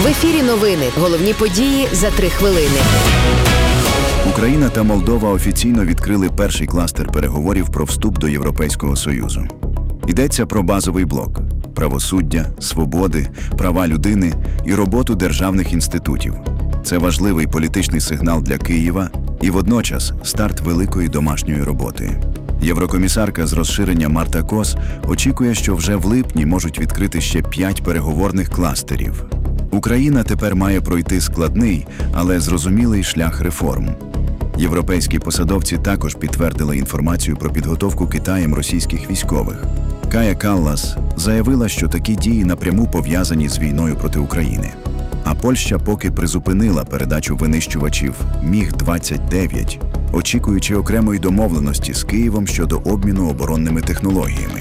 В ефірі новини. Головні події за 3 хвилини. Україна та Молдова офіційно відкрили перший кластер переговорів про вступ до Європейського Союзу. Йдеться про базовий блок – правосуддя, свободи, права людини і роботу державних інститутів. Це важливий політичний сигнал для Києва і водночас старт великої домашньої роботи. Єврокомісарка з розширення Марта Кос очікує, що вже в липні можуть відкрити ще 5 переговорних кластерів. Україна тепер має пройти складний, але зрозумілий шлях реформ. Європейські посадовці також підтвердили інформацію про підготовку Китаєм російських військових. Кая Каллас заявила, що такі дії напряму пов'язані з війною проти України. А Польща поки призупинила передачу винищувачів Міг-29, очікуючи окремої домовленості з Києвом щодо обміну оборонними технологіями.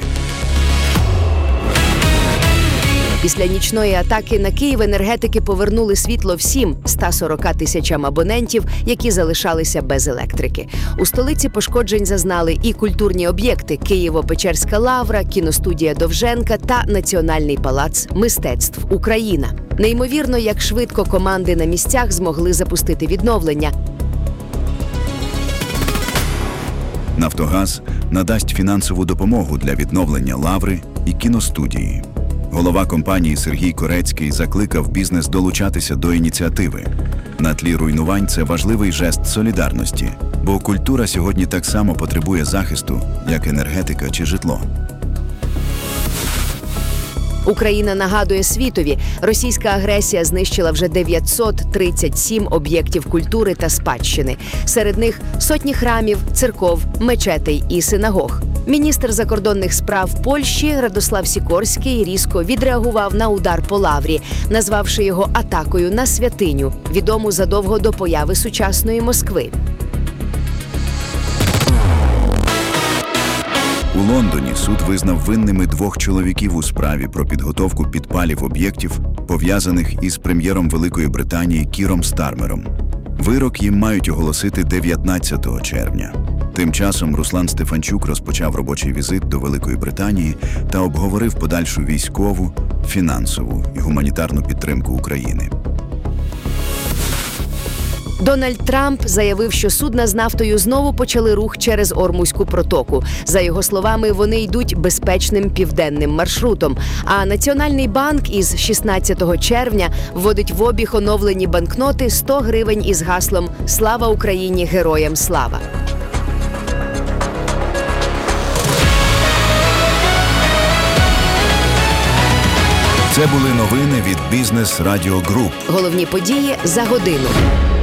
Після нічної атаки на Київ енергетики повернули світло всім 140 тисячам абонентів, які залишалися без електрики. У столиці пошкоджень зазнали і культурні об'єкти – Києво-Печерська лавра, кіностудія Довженка та Національний палац мистецтв «Україна». Неймовірно, як швидко команди на місцях змогли запустити відновлення. «Нафтогаз» надасть фінансову допомогу для відновлення лаври і кіностудії. Голова компанії Сергій Корецький закликав бізнес долучатися до ініціативи. На тлі руйнувань це важливий жест солідарності, бо культура сьогодні так само потребує захисту, як енергетика чи житло. Україна нагадує світові, російська агресія знищила вже 937 об'єктів культури та спадщини. Серед них сотні храмів, церков, мечетей і синагог. Міністр закордонних справ Польщі Радослав Сікорський різко відреагував на удар по лаврі, назвавши його атакою на святиню, відому задовго до появи сучасної Москви. У Лондоні суд визнав винними 2 чоловіків у справі про підготовку підпалів об'єктів, пов'язаних із прем'єром Великої Британії Кіром Стармером. Вирок їм мають оголосити 19 червня. Тим часом Руслан Стефанчук розпочав робочий візит до Великої Британії та обговорив подальшу військову, фінансову і гуманітарну підтримку України. Дональд Трамп заявив, що судна з нафтою знову почали рух через Ормузьку протоку. За його словами, вони йдуть безпечним південним маршрутом. А Національний банк із 16 червня вводить в обіг оновлені банкноти 100 гривень із гаслом «Слава Україні! Героям слава!». Це були новини від Бізнес Радіо Груп. Головні події за годину.